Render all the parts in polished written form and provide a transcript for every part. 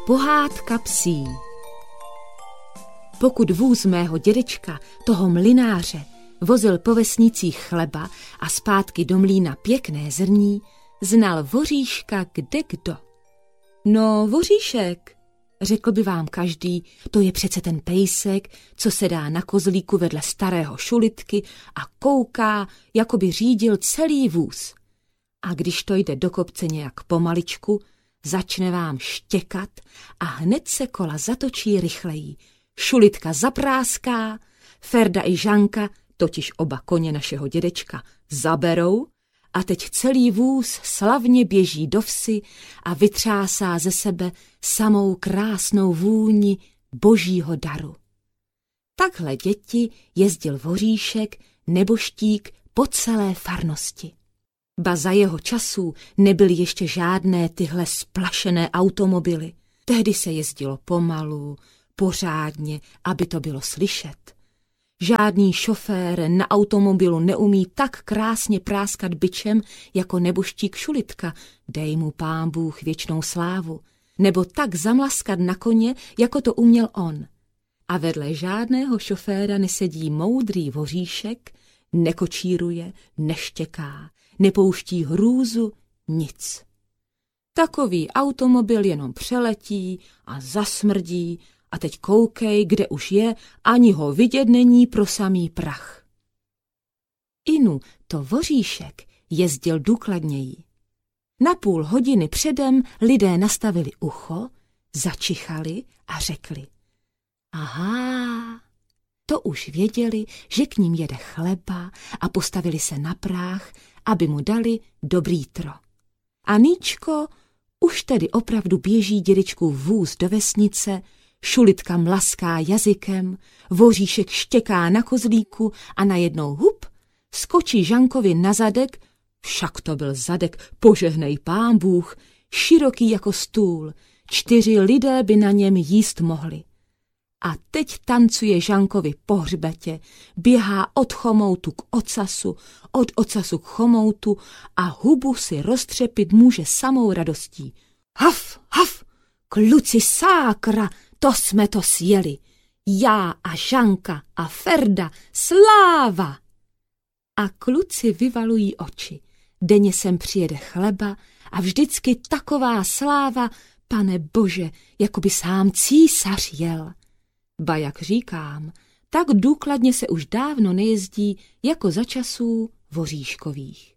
Pohádka psí. Pokud vůz mého dědečka, toho mlynáře, vozil po vesnicích chleba a zpátky do mlýna pěkné zrní, znal voříška kdekdo. No, voříšek, řekl by vám každý, to je přece ten pejsek, co sedá na kozlíku vedle starého šulitky a kouká, jako by řídil celý vůz. A když to jde do kopce nějak pomaličku, začne vám štěkat a hned se kola zatočí rychleji. Šulitka zapráská, Ferda i Žanka, totiž oba koně našeho dědečka, zaberou a teď celý vůz slavně běží do vsi a vytřásá ze sebe samou krásnou vůni božího daru. Takhle, děti, jezdil voříšek, neboštík po celé farnosti. Ba za jeho časů nebyly ještě žádné tyhle splašené automobily. Tehdy se jezdilo pomalu, pořádně, aby to bylo slyšet. Žádný šofér na automobilu neumí tak krásně práskat bičem jako neboštík Šulitka, dej mu Pán Bůh věčnou slávu, nebo tak zamlaskat na koně, jako to uměl on. A vedle žádného šoféra nesedí moudrý voříšek, nekočíruje, neštěká, nepouští hrůzu, nic. Takový automobil jenom přeletí a zasmrdí a teď koukej, kde už je, ani ho vidět není pro samý prach. Inu to voříšek jezdil důkladněji. Na půl hodiny předem lidé nastavili ucho, začichali a řekli: aha, to už věděli, že k ním jede chleba a postavili se na práh, aby mu dali dobrý tro. Aníčko už tedy opravdu běží dědečkův vůz do vesnice, Šulitka mlaská jazykem, voříšek štěká na kozlíku a najednou hup, skočí Žankovi na zadek, však to byl zadek, požehnej Pán Bůh, široký jako stůl, 4 lidé by na něm jíst mohli. A teď tancuje Žankovi po hřbetě, běhá od chomoutu k ocasu, od ocasu k chomoutu a hubu si roztřepit může samou radostí. Haf, haf, kluci sákra, to jsme to sjeli. Já a Žanka a Ferda, sláva! A kluci vyvalují oči. Denně sem přijede chleba a vždycky taková sláva, Pane Bože, jako by sám císař jel. Ba jak říkám, tak důkladně se už dávno nejezdí jako za časů voříškových.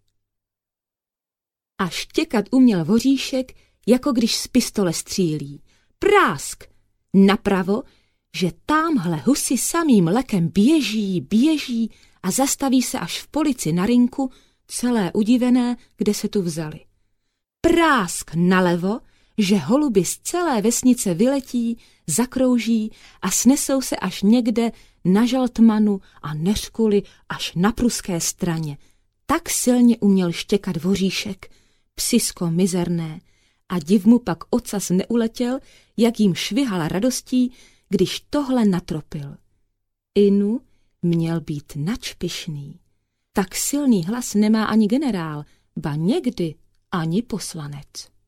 A štěkat uměl voříšek, jako když z pistole střílí. Prásk! Napravo, že támhle husy samým lekem běží a zastaví se až v polici na rinku, celé udivené, kde se tu vzali. Prásk nalevo, že holuby z celé vesnice vyletí, zakrouží a snesou se až někde na Žaltmanu a Neřkuli až na pruské straně. Tak silně uměl štěkat voříšek, psisko mizerné, a div mu pak ocas neuletěl, jak jim švihal radostí, když tohle natropil. Inu měl být načpišný. Tak silný hlas nemá ani generál, ba někdy ani poslanec.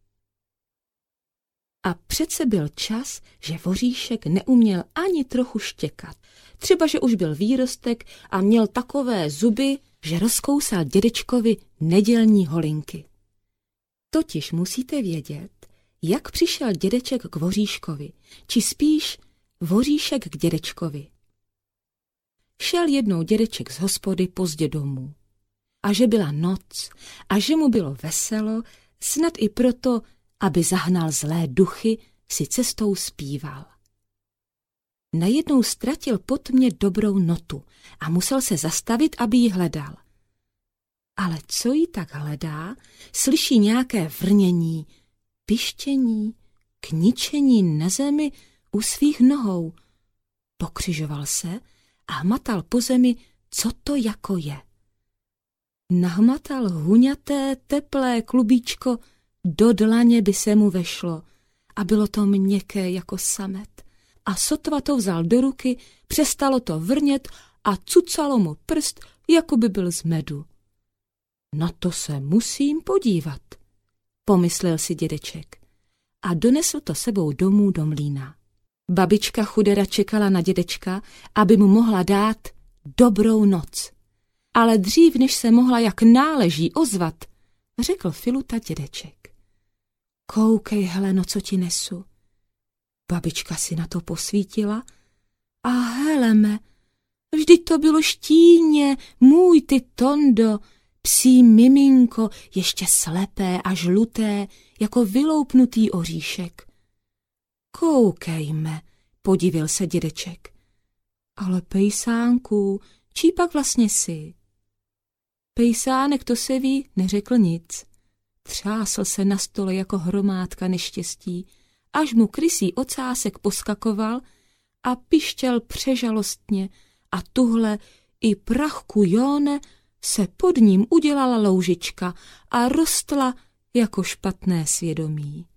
A přece byl čas, že voříšek neuměl ani trochu štěkat. Třeba, že už byl výrostek a měl takové zuby, že rozkousal dědečkovi nedělní holinky. Totiž musíte vědět, jak přišel dědeček k voříškovi, či spíš voříšek k dědečkovi. Šel jednou dědeček z hospody pozdě domů. A že byla noc a že mu bylo veselo, snad i proto, aby zahnal zlé duchy, si cestou zpíval. Najednou ztratil po tmě dobrou notu a musel se zastavit, aby ji hledal. Ale co jí tak hledá, slyší nějaké vrnění, pištění, kničení na zemi u svých nohou. Pokřižoval se a hmatal po zemi, co to jako je. Nahmatal huňaté, teplé klubíčko, do dlaně by se mu vešlo a bylo to měkké jako samet. A sotva to vzal do ruky, přestalo to vrnět a cucalo mu prst, jako by byl z medu. Na to se musím podívat, pomyslel si dědeček. a donesl to sebou domů do mlýna. Babička chudera čekala na dědečka, aby mu mohla dát dobrou noc. Ale dřív, než se mohla jak náleží ozvat, řekl Filuta dědeček. Koukej, Heleno, co ti nesu. Babička si na to posvítila a Heleme, vždyť to bylo štíně, můj ty Tondo, psí miminko, ještě slepé a žluté, jako vyloupnutý oříšek. Koukejme, podivil se dědeček. Ale pejsánku, čí pak vlastně jsi? Pejsánek, to se ví, neřekl nic. Třásl se na stole jako hromádka neštěstí, až mu krysí ocásek poskakoval a pištěl přežalostně a tuhle i prachku Jóne se pod ním udělala loužička a rostla jako špatné svědomí.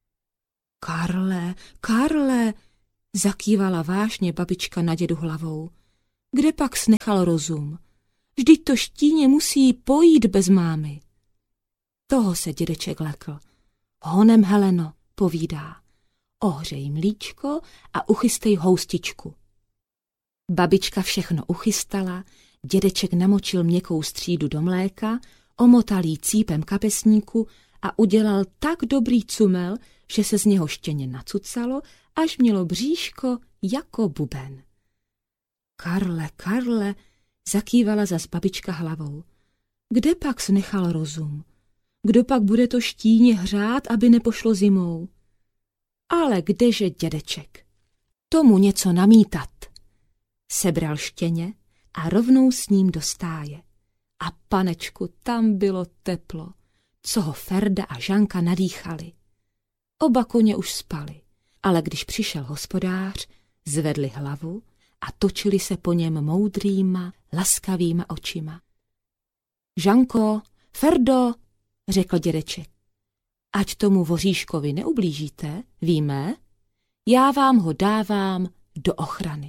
Karle, Karle, zakývala vážně babička na dědu hlavou. Kde pak snechal rozum? Vždyť to štíně musí pojít bez mámy. Toho se dědeček lekl. Honem, Heleno, povídá. Ohřej mlíčko a uchystej houstičku. Babička všechno uchystala, dědeček namočil měkkou střídu do mléka, omotal jí cípem kapesníku a udělal tak dobrý cumel, že se z něho štěně nacucalo, až mělo bříško jako buben. Karle, Karle, zakývala zas babička hlavou. Kde pak snechal rozum? Kdo pak bude to štíně hřát, aby nepošlo zimou? Ale kdeže dědeček? Tomu něco namítat. Sebral štěně a rovnou s ním do stáje. A panečku, tam bylo teplo, co ho Ferda a Žanka nadýchali. Oba koně už spali, ale když přišel hospodář, zvedli hlavu a točili se po něm moudrýma, laskavýma očima. Žanko, Ferdo, řekl dědeček, ať tomu voříškovi neublížíte, víme, já vám ho dávám do ochrany.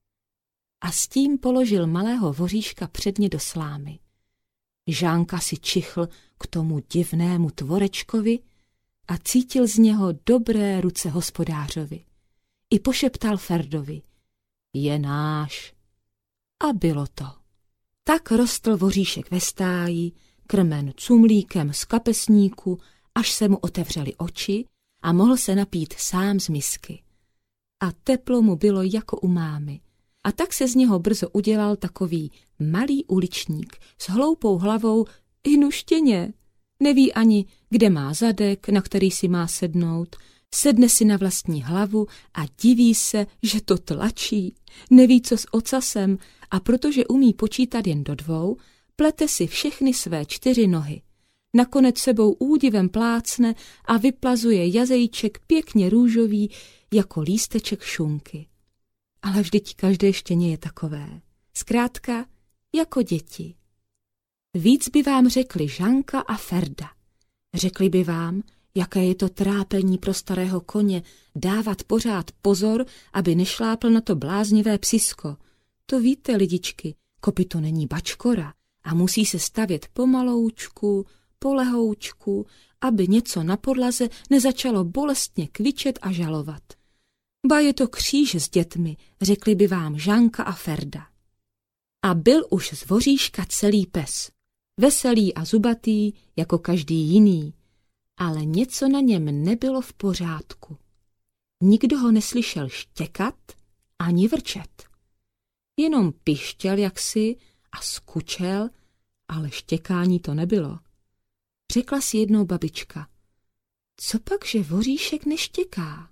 A s tím položil malého voříška předně do slámy. Žánka si čichl k tomu divnému tvorečkovi a cítil z něho dobré ruce hospodářovi. I pošeptal Ferdovi, je náš. A bylo to. Tak rostl voříšek ve stáji, krmen cumlíkem z kapesníku, až se mu otevřely oči a mohl se napít sám z misky. A teplo mu bylo jako u mámy. A tak se z něho brzo udělal takový malý uličník s hloupou hlavou i nuštěně. Neví ani, kde má zadek, na který si má sednout. Sedne si na vlastní hlavu a diví se, že to tlačí. Neví, co s ocasem, a protože umí počítat jen do 2, plete si všechny své 4 nohy. Nakonec sebou údivem plácne a vyplazuje jazejček pěkně růžový jako lísteček šunky. Ale vždyť každé štěně je takové. Zkrátka, jako děti. Víc by vám řekli Žanka a Ferda. Řekli by vám, jaké je to trápení pro starého koně dávat pořád pozor, aby nešlápl na to bláznivé psisko. To víte, lidičky, kopyto není bačkora a musí se stavět pomaloučku, polehoučku, aby něco na podlaze nezačalo bolestně kvičet a žalovat. Ba je to kříž s dětmi, řekli by vám Žanka a Ferda. A byl už z voříška celý pes, veselý a zubatý, jako každý jiný, ale něco na něm nebylo v pořádku. Nikdo ho neslyšel štěkat ani vrčet. Jenom pištěl jaksi a skučel, ale štěkání to nebylo. Řekla si jednou babička, co pak, že voříšek neštěká?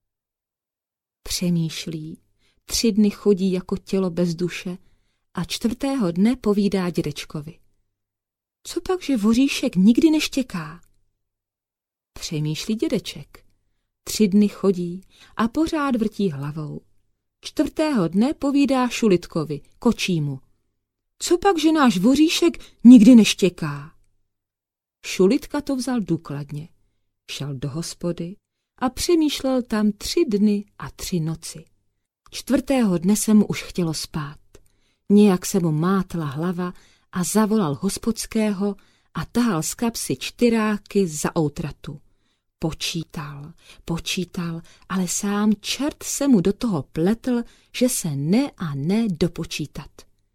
Přemýšlí, 3 dny chodí jako tělo bez duše a 4. dne povídá dědečkovi. Co pak, že voříšek nikdy neštěká? Přemýšlí dědeček. 3 dny chodí a pořád vrtí hlavou. 4. dne povídá Šulitkovi, kočímu. Co pak, že náš voříšek nikdy neštěká? Šulitka to vzal důkladně. Šel do hospody a přemýšlel tam 3 dny a 3 noci. 4. dne se mu už chtělo spát. Nějak se mu mátla hlava a zavolal hospodského a tahal z kapsy 4 za outratu. Počítal, ale sám čert se mu do toho pletl, že se ne a ne dopočítat.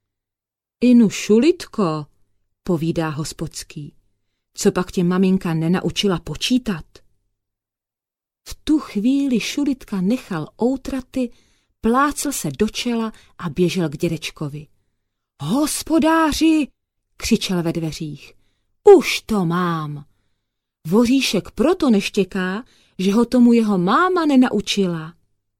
Inu Šulitko, povídá hospodský, co pak tě maminka nenaučila počítat? V tu chvíli Šulitka nechal outraty, plácl se do čela a běžel k dědečkovi. Hospodáři, křičel ve dveřích, už to mám. Voříšek proto neštěká, že ho tomu jeho máma nenaučila.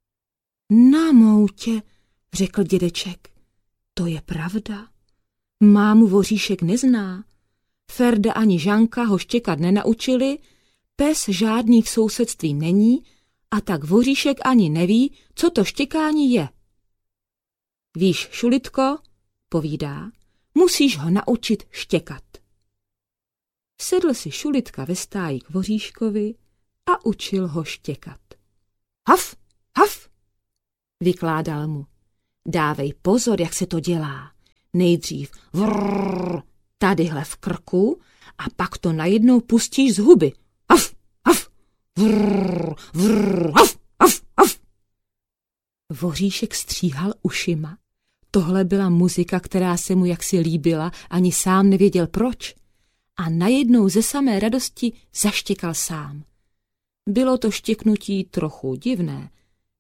Na moutě, řekl dědeček, to je pravda. Mámu Voříšek nezná. Ferda ani Žanka ho štěkat nenaučili, pes žádný v sousedství není a tak Voříšek ani neví, co to štěkání je. Víš, Šulitko, povídá, musíš ho naučit štěkat. Sedl si Šulitka ve stáji k Voříškovi a učil ho štěkat. Haf, haf, vykládal mu. Dávej pozor, jak se to dělá. Nejdřív vrrr, tadyhle v krku a pak to najednou pustíš z huby. Haf, haf, vrrr, vrrr, haf, haf, haf. Voříšek stříhal ušima. Tohle byla muzika, která se mu jaksi líbila, ani sám nevěděl proč. A najednou ze samé radosti zaštěkal sám. Bylo to štěknutí trochu divné.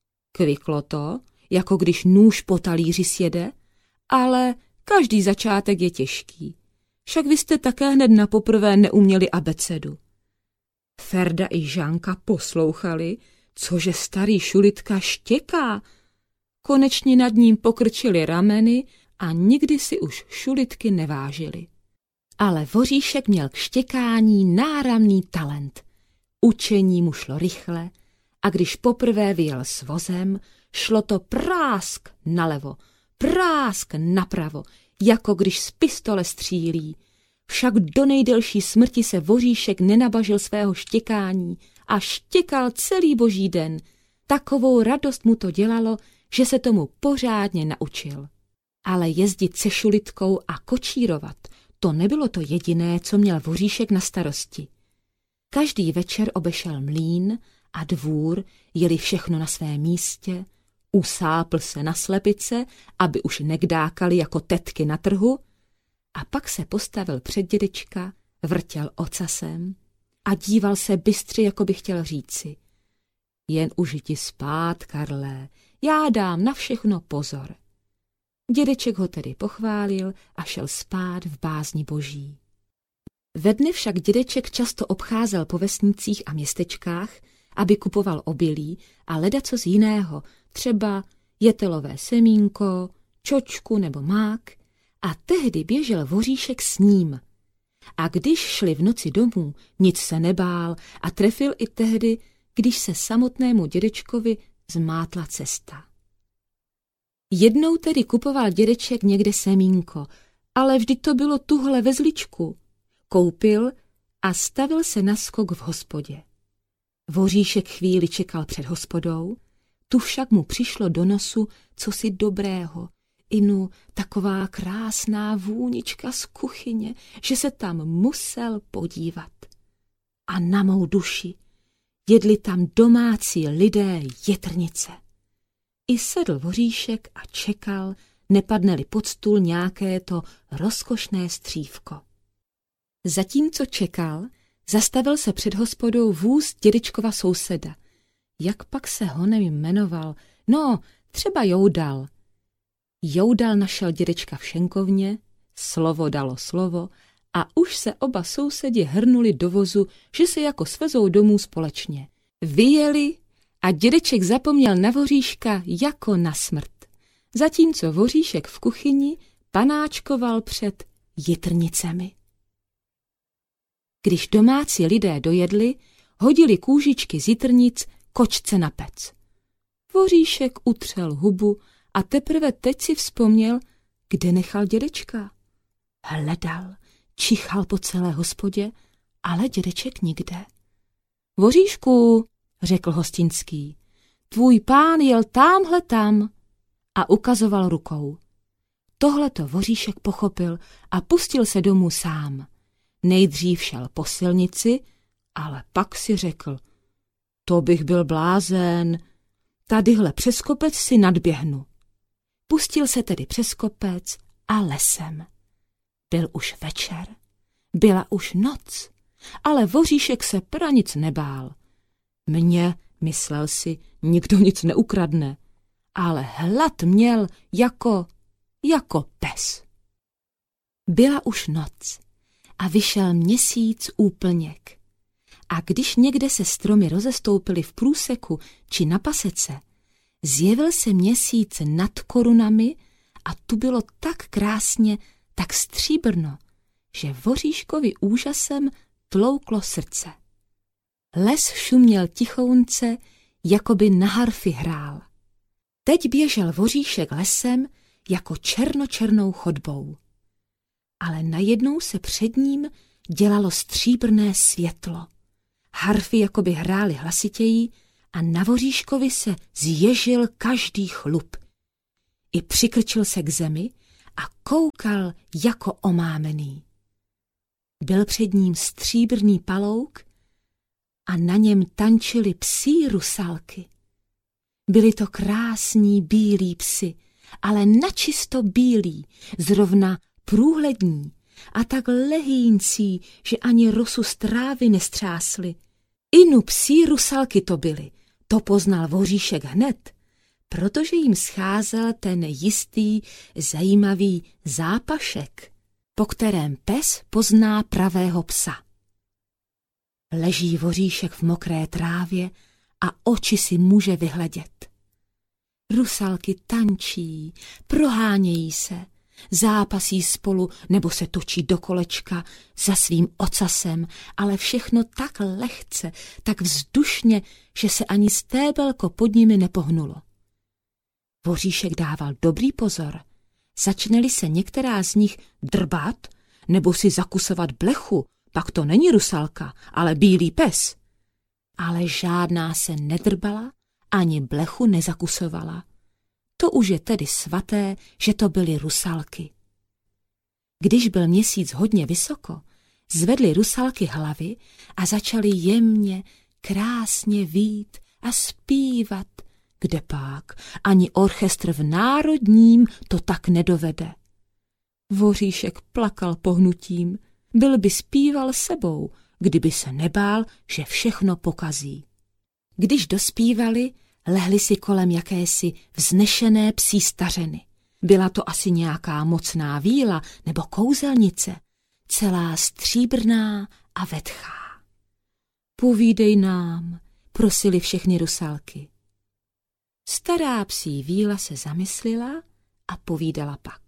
Kviklo to, jako když nůž po talíři sjede, ale každý začátek je těžký. Však vy jste také hned napoprvé neuměli abecedu. Ferda i Žánka poslouchali, cože starý Šulitka štěká. Konečně nad ním pokrčili rameny a nikdy si už Šulitky nevážili. Ale Voříšek měl k štěkání náramný talent. Učení mu šlo rychle a když poprvé vyjel s vozem, šlo to prásk nalevo, prásk napravo, jako když z pistole střílí. Však do nejdelší smrti se Voříšek nenabažil svého štěkání a štěkal celý boží den. Takovou radost mu to dělalo, že se tomu pořádně naučil. Ale jezdit se Šulitkou a kočírovat, to nebylo to jediné, co měl Voříšek na starosti. Každý večer obešel mlýn a dvůr, jeli všechno na svém místě, usápl se na slepice, aby už nekdákali jako tetky na trhu, a pak se postavil před dědečka, vrtěl ocasem a díval se bystře, jako by chtěl říci: jen už jdi spát, Karlé, já dám na všechno pozor. Dědeček ho tedy pochválil a šel spát v bázni boží. Ve dne však dědeček často obcházel po vesnicích a městečkách, aby kupoval obilí a ledacos jiného, třeba jetelové semínko, čočku nebo mák, a tehdy běžel Voříšek s ním. A když šli v noci domů, nic se nebál a trefil i tehdy, když se samotnému dědečkovi zmátla cesta. Jednou tedy kupoval dědeček někde semínko, ale vždy to bylo tuhle ve zličku. Koupil a stavil se na skok v hospodě. Voříšek chvíli čekal před hospodou, tu však mu přišlo do nosu cosi dobrého, inu taková krásná vůnička z kuchyně, že se tam musel podívat. A na mou duši, jedli tam domácí lidé jetrnice. I sedl Voříšek a čekal, nepadne-li pod stůl nějaké to rozkošné střívko. Zatímco čekal, zastavil se před hospodou vůz dědečkova souseda. Jak pak se honem jmenoval? No, třeba Joudal. Joudal našel dědečka v šenkovně, slovo dalo slovo a už se oba sousedi hrnuli do vozu, že se jako svezou domů společně. Vyjeli a dědeček zapomněl na Voříška jako na smrt. Zatímco Voříšek v kuchyni panáčkoval před jitrnicemi. Když domácí lidé dojedli, hodili kůžičky z jitrnic kočce na pec. Voříšek utřel hubu a teprve teď si vzpomněl, kde nechal dědečka. Hledal, čichal po celé hospodě, ale dědeček nikde. Voříšku, řekl hostinský, tvůj pán jel támhle tam a ukazoval rukou. Tohleto Voříšek pochopil a pustil se domů sám. Nejdřív šel po silnici, ale pak si řekl, to bych byl blázen. Tadyhle přes kopec si nadběhnu. Pustil se tedy přes kopec a lesem. Byl už večer, byla už noc, ale voříšek se pranic nebál. Mně, myslel si, nikdo nic neukradne, ale hlad měl jako pes. Byla už noc a vyšel měsíc úplněk. A když někde se stromy rozestoupily v průseku či na pasece, zjevil se měsíc nad korunami a tu bylo tak krásně, tak stříbrno, že voříškovi úžasem tlouklo srdce. Les šuměl tichounce, jako by na harfy hrál. Teď běžel voříšek lesem jako černočernou chodbou. Ale najednou se před ním dělalo stříbrné světlo. Harfy jakoby hrály hlasitěji a na voříškovi se zježil každý chlup. I přikrčil se k zemi a koukal jako omámený. Byl před ním stříbrný palouk a na něm tančily psí rusalky. Byli to krásní bílí psi, ale načisto bílí, zrovna průhlední a tak lehýncí, že ani rosu z trávy nestřásly. Inu psí rusalky to byly, to poznal voříšek hned, protože jim scházel ten jistý, zajímavý zápašek, po kterém pes pozná pravého psa. Leží voříšek v mokré trávě a oči si může vyhledět. Rusalky tančí, prohánějí se, zápasí spolu nebo se točí do kolečka za svým ocasem, ale všechno tak lehce, tak vzdušně, že se ani stébelko pod nimi nepohnulo. Voříšek dával dobrý pozor. Začne-li se některá z nich drbat nebo si zakusovat blechu, pak to není rusalka, ale bílý pes. Ale žádná se nedrbala, ani blechu nezakusovala. To už je tedy svaté, že to byly rusalky. Když byl měsíc hodně vysoko, zvedly rusalky hlavy a začaly jemně, krásně vít a zpívat. Kdepak, ani orchestr v Národním to tak nedovede. Voříšek plakal pohnutím, byl by zpíval sebou, kdyby se nebál, že všechno pokazí. Když dospívali, lehli si kolem jakési vznešené psí stařeny. Byla to asi nějaká mocná víla nebo kouzelnice, celá stříbrná a vetchá. Povídej nám, prosili všechny rusalky. Stará psí víla se zamyslela a povídala pak.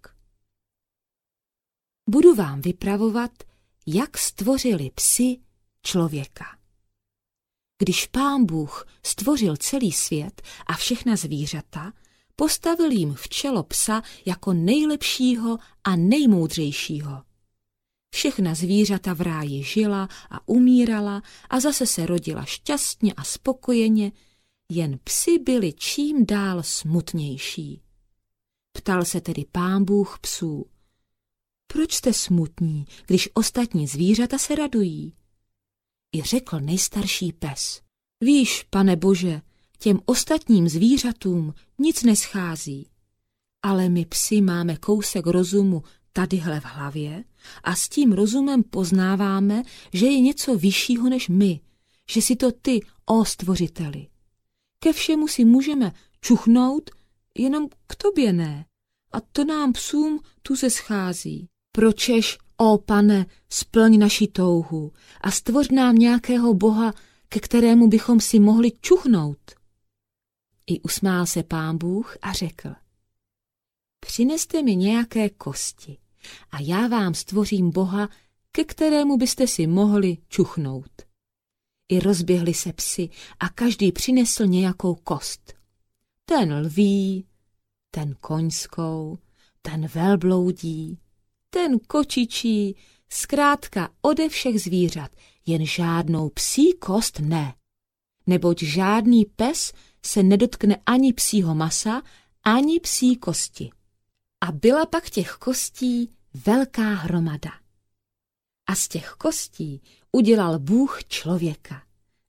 Budu vám vypravovat, jak stvořili psi člověka. Když Pán Bůh stvořil celý svět a všechna zvířata, postavil jim v čelo psa jako nejlepšího a nejmoudřejšího. Všechna zvířata v ráji žila a umírala a zase se rodila šťastně a spokojeně, jen psi byli čím dál smutnější. Ptal se tedy Pán Bůh psů. Proč jste smutní, když ostatní zvířata se radují? I řekl nejstarší pes. Víš, Pane Bože, těm ostatním zvířatům nic neschází. Ale my psi máme kousek rozumu tadyhle v hlavě a s tím rozumem poznáváme, že je něco vyššího než my, že si to ty, ó stvořiteli. Ke všemu si můžeme čuchnout, jenom k tobě ne. A to nám psům tu se schází. Pročež, ó Pane, splň naši touhu a stvoř nám nějakého boha, ke kterému bychom si mohli čuchnout. I usmál se Pán Bůh a řekl. Přineste mi nějaké kosti a já vám stvořím boha, ke kterému byste si mohli čuchnout. I rozběhli se psi a každý přinesl nějakou kost. Ten lví, ten koňskou, ten velbloudí, ten kočičí, zkrátka ode všech zvířat, jen žádnou psí kost ne. Neboť žádný pes se nedotkne ani psího masa, ani psí kosti. A byla pak těch kostí velká hromada. A z těch kostí udělal Bůh člověka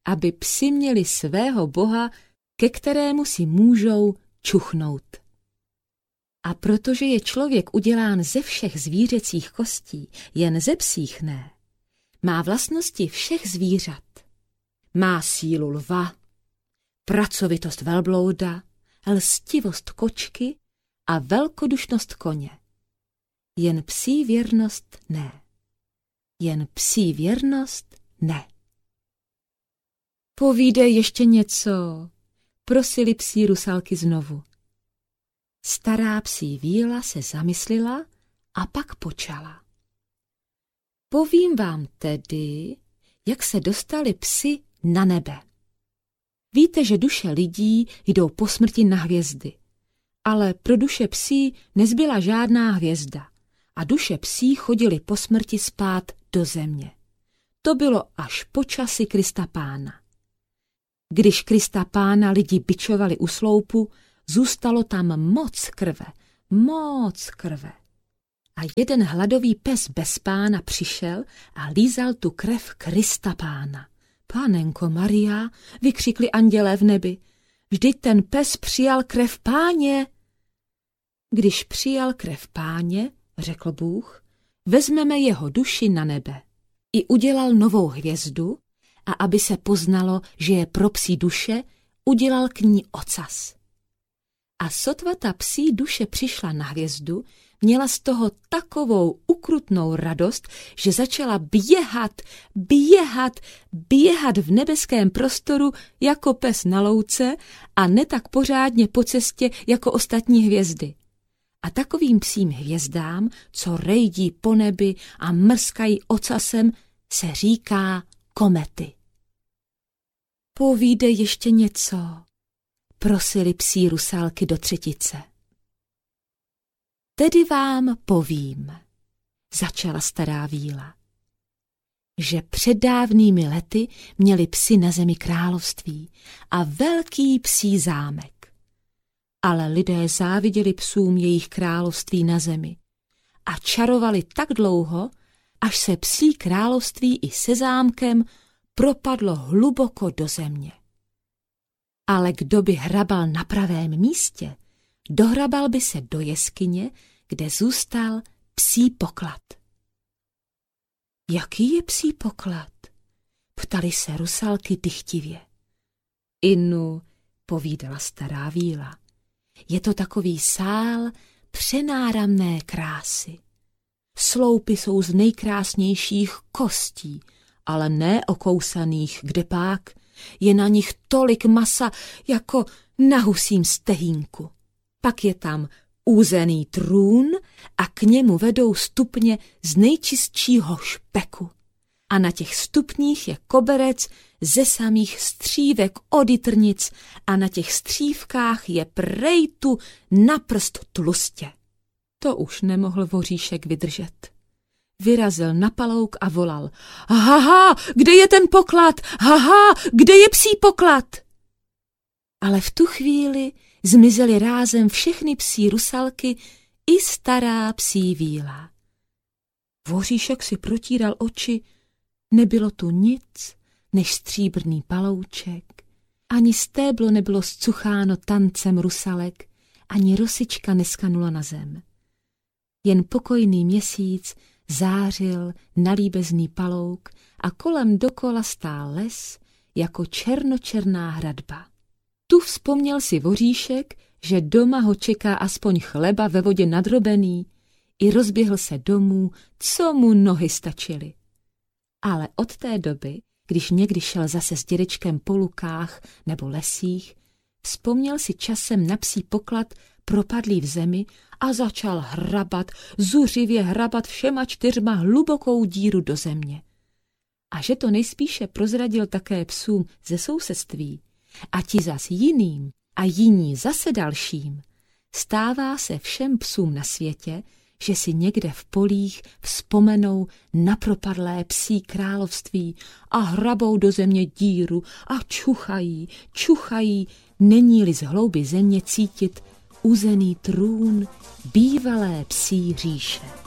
aby psi měli svého boha, ke kterému si můžou čuchnout. A protože je člověk udělán ze všech zvířecích kostí, jen ze psích ne, má vlastnosti všech zvířat. Má sílu lva, pracovitost velblouda, lstivost kočky a velkodušnost koně. Jen psí věrnost ne. Jen psí věrnost ne. Povídej ještě něco, prosili psí rusalky znovu. Stará psí víla se zamyslela a pak počala. Povím vám tedy, jak se dostali psi na nebe. Víte, že duše lidí jdou po smrti na hvězdy, ale pro duše psí nezbyla žádná hvězda a duše psí chodily po smrti spát do země. To bylo až po časi Krista Pána. Když Krista Pána lidi bičovali u sloupu, zůstalo tam moc krve. A jeden hladový pes bez pána přišel a lízal tu krev Krista Pána. Panenko Maria, vykřikli andělé v nebi, vždyť ten pes přijal krev Páně. Když přijal krev Páně, řekl Bůh, vezmeme jeho duši na nebe. I udělal novou hvězdu a aby se poznalo, že je pro psí duše, udělal k ní ocas. A sotva ta psí duše přišla na hvězdu, měla z toho takovou ukrutnou radost, že začala běhat v nebeském prostoru jako pes na louce a ne tak pořádně po cestě jako ostatní hvězdy. A takovým psím hvězdám, co rejdí po nebi a mrskají ocasem, se říká komety. Povídej ještě něco, prosili psí rusalky do třetice. Tedy vám povím, začala stará víla, že před dávnými lety měli psi na zemi království a velký psí zámek. Ale lidé záviděli psům jejich království na zemi a čarovali tak dlouho, až se psí království i se zámkem propadlo hluboko do země. Ale kdo by hrabal na pravém místě, dohrabal by se do jeskyně, kde zůstal psí poklad. Jaký je psí poklad? Ptali se rusalky dychtivě. Inu, povídala stará víla, je to takový sál přenáramné krásy. Sloupy jsou z nejkrásnějších kostí, ale ne okousaných, kdepák. Je na nich tolik masa, jako na husím stehínku. Pak je tam úzený trůn a k němu vedou stupně z nejčistšího špeku. A na těch stupních je koberec ze samých střívek od jitrnic a na těch střívkách je prejtu na prst tlustě. To už nemohl voříšek vydržet. Vyrazil na palouk a volal. Haha, kde je ten poklad? Haha, kde je psí poklad? Ale v tu chvíli zmizely rázem všechny psí rusalky i stará psí víla. Voříšek si protíral oči, nebylo tu nic než stříbrný palouček, ani stéblo nebylo zcucháno tancem rusalek, ani rosička neskanula na zem. Jen pokojný měsíc zářil na líbezný palouk a kolem dokola stál les jako černočerná hradba. Tu vzpomněl si voříšek, že doma ho čeká aspoň chleba ve vodě nadrobený, i rozběhl se domů, co mu nohy stačily. Ale od té doby, když někdy šel zase s dědečkem po lukách nebo lesích, vzpomněl si časem na psí poklad propadlý v zemi a začal hrabat, zuřivě hrabat všema 4 hlubokou díru do země. A že to nejspíše prozradil také psům ze sousedství, a ti zas jiným a jiní zase dalším, stává se všem psům na světě, že si někde v polích vzpomenou na propadlé psí království a hrabou do země díru a čuchají, není-li z hlouby země cítit uzený trůn bývalé psí říše.